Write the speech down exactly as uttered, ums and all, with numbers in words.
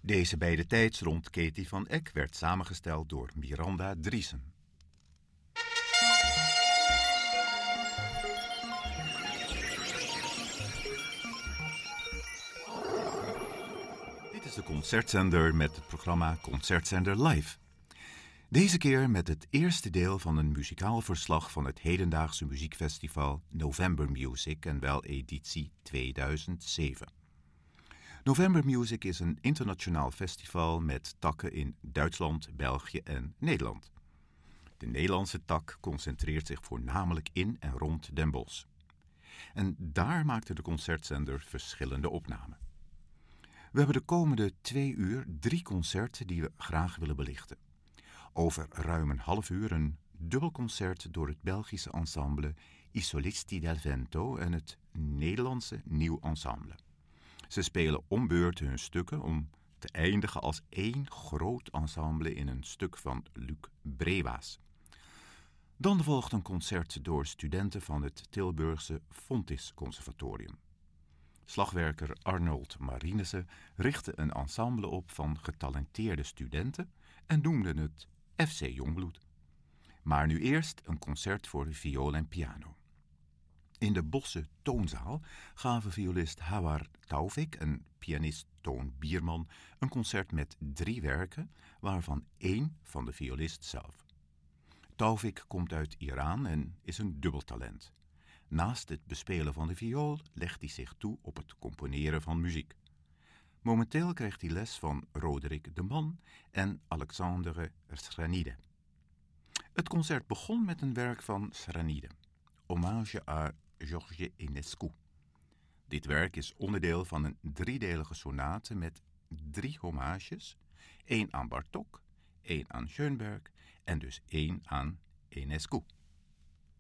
Deze bij de tijds rond Katie van Eck werd samengesteld door Miranda Driesen. Dit is de Concertzender met het programma Concertzender Live. Deze keer met het eerste deel van een muzikaal verslag van het hedendaagse muziekfestival November Music en wel editie tweeduizend zeven. November Music is een internationaal festival met takken in Duitsland, België en Nederland. De Nederlandse tak concentreert zich voornamelijk in en rond Den Bosch. En daar maakte de Concertzender verschillende opnamen. We hebben de komende twee uur drie concerten die we graag willen belichten. Over ruim een half uur een dubbelconcert door het Belgische ensemble I Solisti del Vento en het Nederlandse Nieuw Ensemble. Ze spelen om beurt hun stukken om te eindigen als één groot ensemble in een stuk van Luc Brewaas. Dan volgt een concert door studenten van het Tilburgse Fontys Conservatorium. Slagwerker Arnold Marinissen richtte een ensemble op van getalenteerde studenten en noemde het F C Jongbloed. Maar nu eerst een concert voor viool en piano. In de Bosse Toonzaal gaven violist Hawar Taufik en pianist Toon Bierman een concert met drie werken, waarvan één van de violist zelf. Taufik komt uit Iran en is een dubbeltalent. Naast het bespelen van de viool legt hij zich toe op het componeren van muziek. Momenteel krijgt hij les van Roderick de Man en Alexandre Sranide. Het concert begon met een werk van Sranide, Hommage à Georges Enescu. Dit werk is onderdeel van een driedelige sonate met drie hommages, één aan Bartók, één aan Schönberg en dus één aan Enescu.